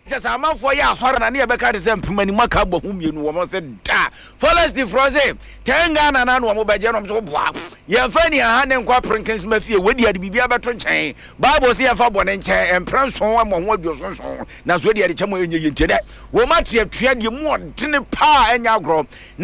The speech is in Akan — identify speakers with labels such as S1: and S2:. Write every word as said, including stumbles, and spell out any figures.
S1: just a man for ya sorry na ne beka de sem pemani maka bo hu mienu wo mo se da follows the frozen tenga na na no mo beje no so boa ye fa ni ha ne nkwa prinkins mafie wedi ade bibia beto nchen bible say ye fa bo ne nchen empran so wa mo ho aduoso so na so de ade chemo enye ye ntede wo matia tua de mu odene pa enya agro